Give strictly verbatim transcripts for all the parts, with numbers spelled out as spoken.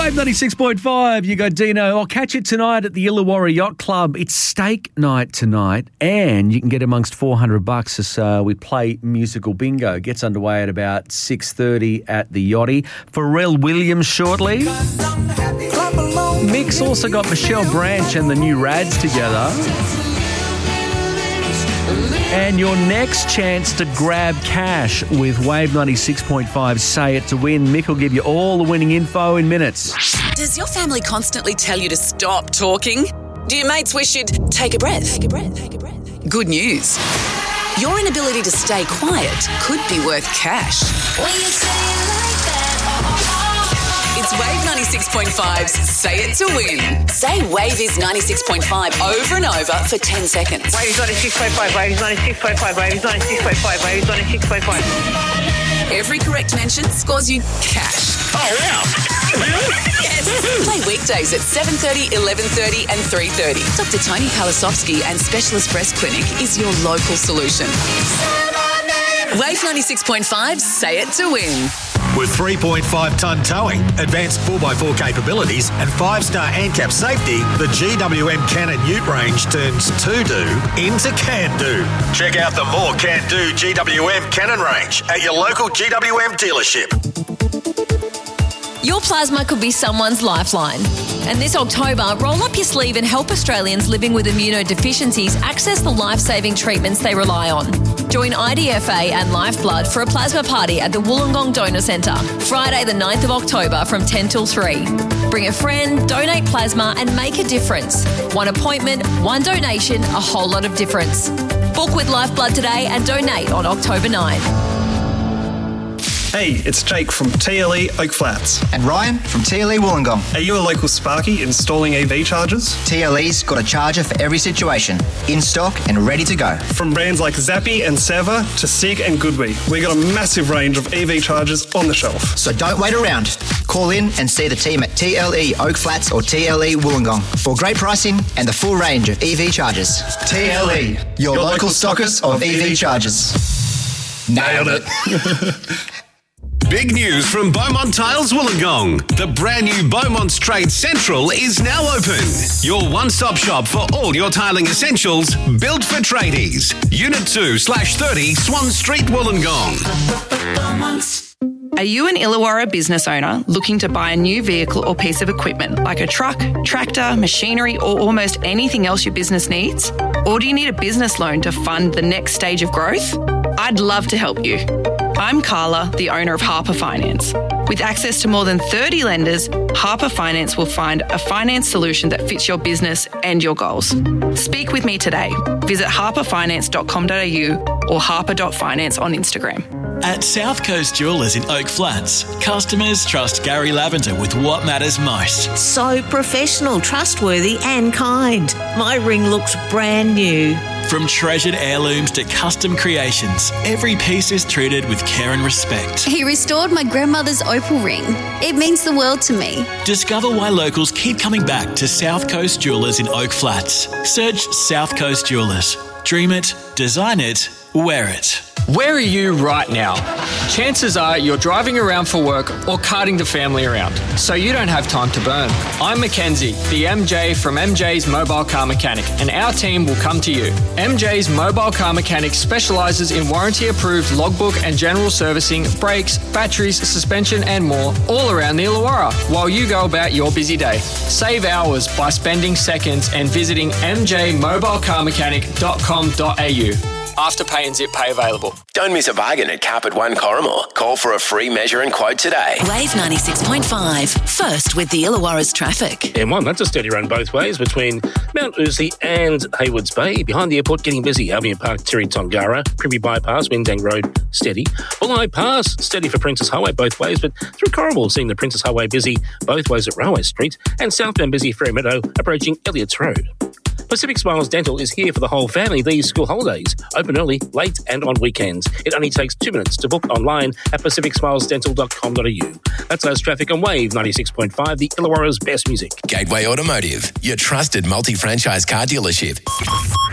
Wave ninety-six point five, you go Dino. I'll catch you tonight at the Illawarra Yacht Club. It's steak night tonight, and you can get amongst four hundred bucks as uh, we play musical bingo. Gets underway at about six thirty at the Yachty. Pharrell Williams shortly. Mick's also got Michelle Branch and the new Rads together. And your next chance to grab cash with Wave ninety-six point five Say It to Win. Mick will give you all the winning info in minutes. Does your family constantly tell you to stop talking? Do your mates wish you'd take a breath? Take a breath. Take a breath. Good news. Your inability to stay quiet could be worth cash. When you say it like that. It's Wave ninety-six point five's Say It to Win. Say Wave is ninety-six point five over and over for ten seconds. Wave is ninety-six point five, Wave is ninety-six point five, Wave is ninety-six point five, Wave is ninety-six point five. Every correct mention scores you cash. Oh, wow. Yes. Play weekdays at seven thirty, eleven thirty and three thirty. Doctor Tony Kalasovsky and Specialist Breast Clinic is your local solution. Wave ninety-six point five, Say It to Win. With three point five tonne towing, advanced four by four capabilities and five star ANCAP safety, the G W M Cannon Ute range turns to-do into can-do. Check out the more can-do G W M Cannon range at your local G W M dealership. Your plasma could be someone's lifeline. And this October, roll up your sleeve and help Australians living with immunodeficiencies access the life-saving treatments they rely on. Join I D F A and Lifeblood for a plasma party at the Wollongong Donor Centre, Friday the ninth of October from ten till three. Bring a friend, donate plasma and make a difference. One appointment, one donation, a whole lot of difference. Book with Lifeblood today and donate on October ninth. Hey, it's Jake from T L E Oak Flats. And Ryan from T L E Wollongong. Are you a local Sparky installing E V chargers? T L E's got a charger for every situation, in stock and ready to go. From brands like Zappy and Seva to Sig and Goodwee, we got a massive range of E V chargers on the shelf. So don't wait around. Call in and see the team at T L E Oak Flats or T L E Wollongong for great pricing and the full range of E V chargers. T L E, your, your local, local stockers of E V chargers. Nailed it. Big news from Beaumont Tiles Wollongong. The brand new Beaumont's Trade Central is now open. Your one-stop shop for all your tiling essentials, built for tradies. Unit two slash thirty Swan Street, Wollongong. Are you an Illawarra business owner looking to buy a new vehicle or piece of equipment like a truck, tractor, machinery or almost anything else your business needs? Or do you need a business loan to fund the next stage of growth? I'd love to help you. I'm Carla, the owner of Harper Finance. With access to more than thirty lenders, Harper Finance will find a finance solution that fits your business and your goals. Speak with me today. Visit harper finance dot com dot a u or harper dot finance on Instagram. At South Coast Jewellers in Oak Flats, customers trust Gary Lavender with what matters most. So professional, trustworthy and kind. My ring looks brand new. From treasured heirlooms to custom creations, every piece is treated with care and respect. He restored my grandmother's opal ring. It means the world to me. Discover why locals keep coming back to South Coast Jewellers in Oak Flats. Search South Coast Jewellers. Dream it, design it, wear it. Where are you right now? Chances are you're driving around for work or carting the family around, so you don't have time to burn. I'm Mackenzie, the M J from M J's Mobile Car Mechanic, and our team will come to you. M J's Mobile Car Mechanic specialises in warranty-approved logbook and general servicing, brakes, batteries, suspension and more, all around the Illawarra, while you go about your busy day. Save hours by spending seconds and visiting m j mobile car mechanic dot com dot a u. Afterpay and Zip Pay available. Don't miss a bargain at Carpet One Corrimor. Call for a free measure and quote today. Wave ninety-six point five. First with the Illawarra's traffic. M one, that's a steady run both ways between Mount Uzi and Haywards Bay. Behind the airport, getting busy. Albion Park, Tiri Tongara, Primby Bypass, Windang Road, steady. Bulli Pass, steady for Princess Highway both ways, but through Corrimal, seeing the Princess Highway busy both ways at Railway Street, and southbound busy Ferry Meadow, approaching Elliott's Road. Pacific Smiles Dental is here for the whole family these school holidays. Open early, late and on weekends. It only takes two minutes to book online at pacific smiles dental dot com dot a u. That's us traffic on Wave ninety-six point five, the Illawarra's best music. Gateway Automotive, your trusted multi-franchise car dealership.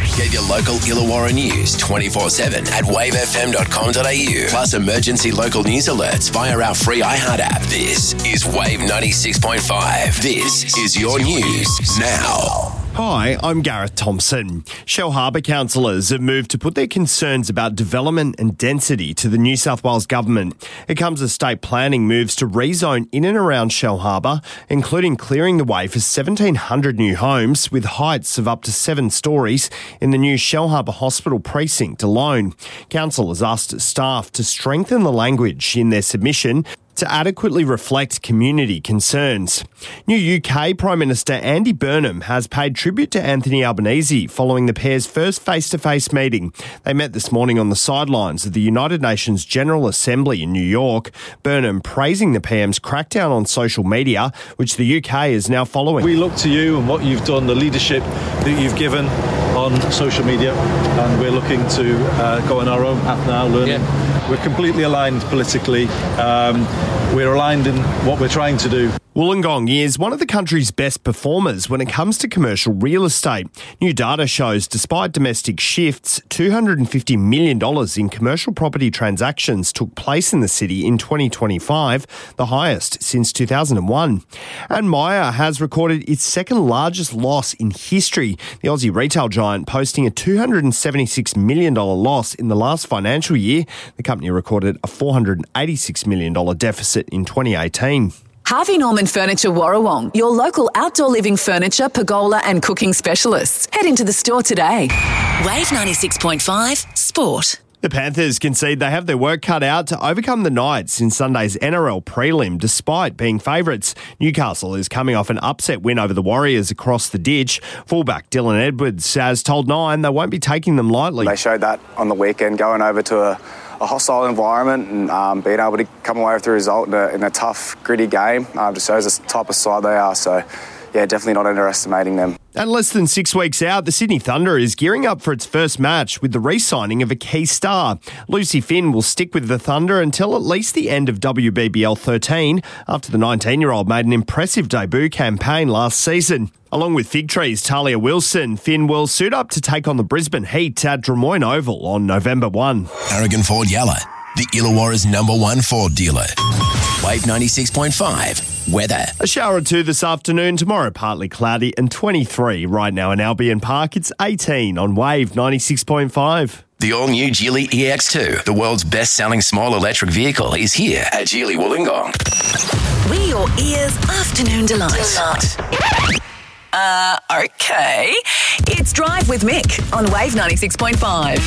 Get your local Illawarra news twenty-four seven at wave f m dot com dot a u. Plus emergency local news alerts via our free iHeart app. This is Wave ninety-six point five. This is your news now. Hi, I'm Gareth Thompson. Shell Harbour councillors have moved to put their concerns about development and density to the New South Wales Government. It comes as state planning moves to rezone in and around Shell Harbour, including clearing the way for seventeen hundred new homes with heights of up to seven storeys in the new Shell Harbour Hospital precinct alone. Councillors asked staff to strengthen the language in their submission to adequately reflect community concerns. New U K Prime Minister Andy Burnham has paid tribute to Anthony Albanese following the pair's first face-to-face meeting. They met this morning on the sidelines of the United Nations General Assembly in New York. Burnham praising the P M's crackdown on social media, which the U K is now following. We look to you and what you've done, the leadership that you've given on social media, and we're looking to uh, go on our own path now, learning. Yeah. We're completely aligned politically. Um, we're aligned in what we're trying to do. Wollongong is one of the country's best performers when it comes to commercial real estate. New data shows despite domestic shifts, two hundred fifty million dollars in commercial property transactions took place in the city in twenty twenty-five, the highest since two thousand one. And Myer has recorded its second largest loss in history, the Aussie retail giant posting a two hundred seventy-six million dollars loss in the last financial year. The company recorded a four hundred eighty-six million dollars deficit in twenty eighteen. Harvey Norman Furniture Warrawong, your local outdoor living furniture, pergola and cooking specialists. Head into the store today. Wave ninety-six point five Sport. The Panthers concede they have their work cut out to overcome the Knights in Sunday's N R L prelim despite being favourites. Newcastle is coming off an upset win over the Warriors across the ditch. Fullback Dylan Edwards has told Nine they won't be taking them lightly. They showed that on the weekend, going over to a a hostile environment and um, being able to come away with the result in a, in a tough, gritty game um, just shows the type of side they are. So, yeah, definitely not underestimating them. And less than six weeks out, the Sydney Thunder is gearing up for its first match with the re-signing of a key star. Lucy Finn will stick with the Thunder until at least the end of W B B L thirteen after the nineteen-year-old made an impressive debut campaign last season. Along with Fig Trees' Talia Wilson, Finn will suit up to take on the Brisbane Heat at Drummoyne Oval on November first. Aragon Ford Yalla, the Illawarra's number one Ford dealer. Wave ninety-six point five. Weather. A shower or two this afternoon. Tomorrow partly cloudy and twenty-three. Right now in Albion Park, it's eighteen on Wave ninety-six point five. The all-new Geely E X two, the world's best-selling small electric vehicle, is here at Geely Wollongong. We're your ears' afternoon delight. delight. Uh, okay. It's Drive with Mick on Wave ninety-six point five.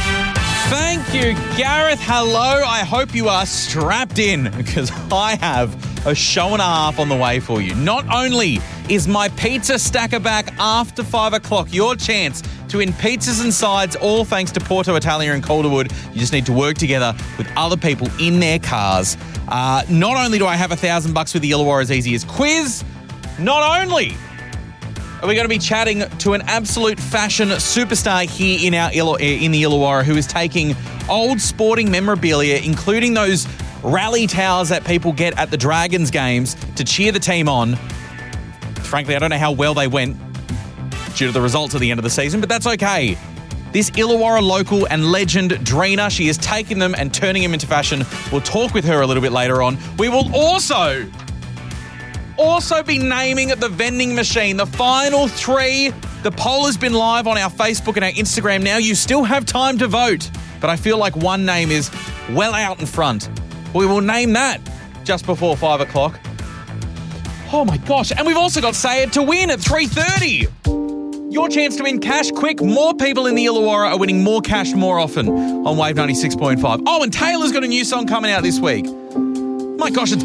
Thank you, Gareth. Hello. I hope you are strapped in because I have a show and a half on the way for you. Not only is my pizza stacker back after five o'clock, your chance to win pizzas and sides, all thanks to Porto Italia and Calderwood. You just need to work together with other people in their cars. Uh, not only do I have a thousand bucks with the Illawarra's Easiest Quiz, not only are we going to be chatting to an absolute fashion superstar here in our in the Illawarra who is taking old sporting memorabilia, including those rally towels that people get at the Dragons games to cheer the team on. Frankly, I don't know how well they went due to the results at the end of the season, but that's okay. This Illawarra local and legend, Drina, she is taking them and turning them into fashion. We'll talk with her a little bit later on. We will also... Also be naming the vending machine. The final three. The poll has been live on our Facebook and our Instagram now. You still have time to vote. But I feel like one name is well out in front. We will name that just before five o'clock. Oh my gosh. And we've also got Say It to win at three thirty. Your chance to win cash quick. More people in the Illawarra are winning more cash more often on Wave ninety-six point five. Oh, and Taylor's got a new song coming out this week. My gosh, it's